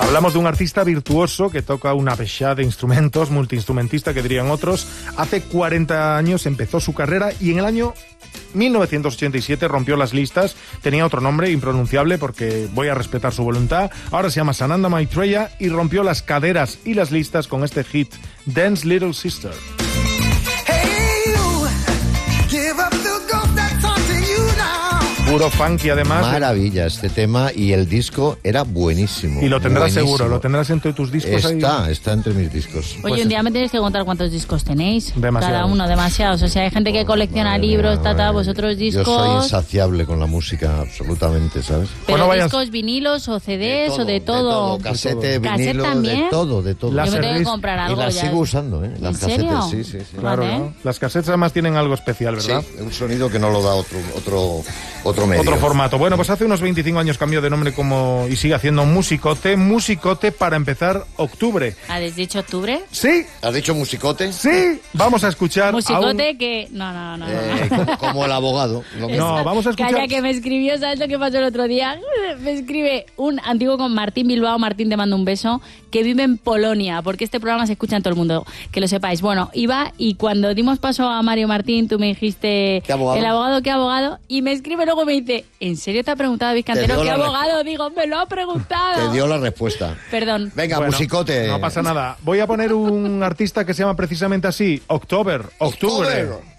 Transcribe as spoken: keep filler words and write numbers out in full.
Hablamos de un artista virtuoso que toca una pechada de instrumentos, multiinstrumentista que dirían otros. Hace cuarenta años empezó su carrera y en el año mil novecientos ochenta y siete rompió las listas. Tenía otro nombre impronunciable porque voy a respetar su voluntad. Ahora se llama Sananda Maitreya y rompió las caderas y las listas con este hit, Dance Little Sister. Puro funky, además. Maravilla este tema, y el disco era buenísimo. Y lo tendrás buenísimo. seguro, lo tendrás entre tus discos. Está, ahí. está entre mis discos. Oye, Pues un día me tienes que contar cuántos discos tenéis. Demasiados. Cada uno, demasiados. O sea, hay gente que colecciona Madre libros, mía, tata, madre vosotros mía. discos. Yo soy insaciable con la música, absolutamente, ¿sabes? Pero Bueno, vayas- discos, vinilos o C Ds todo, o de todo. Casete, ¿Cassette vinilo, también? de todo, de todo. Las Yo me tengo que Las comprar Y algo las ya. sigo usando, ¿eh? Las ¿En serio? casetes, sí, sí, sí. Claro, Vale. ¿no? Las casetas además tienen algo especial, ¿verdad? Sí, un sonido que no lo da otro, otro, otro medio. Otro formato. Bueno, pues hace unos veinticinco años cambió de nombre como y sigue haciendo Musicote. Musicote para empezar octubre. ¿Has dicho octubre? Sí, ¿Has dicho musicote? sí. Vamos a escuchar a un... Musicote que... No, no, no. no. Eh, como, como el abogado. Lo mismo. No, vamos a escuchar... Calla, que me escribió, ¿sabes lo que pasó el otro día? Me escribe un antiguo con Martín Bilbao. Martín, te mando un beso, que vive en Polonia, porque este programa se escucha en todo el mundo, que lo sepáis. Bueno, iba y cuando dimos paso a Mario Martín, tú me dijiste... ¿Qué abogado? El abogado, ¿qué abogado? Y me escribe luego y me dice, ¿en serio te ha preguntado David Cantero dio qué la abogado? Digo, me lo ha preguntado. Te dio la respuesta. Perdón. Venga, Bueno, musicote. No pasa nada. Voy a poner un artista que se llama precisamente así, October. Octubre. October.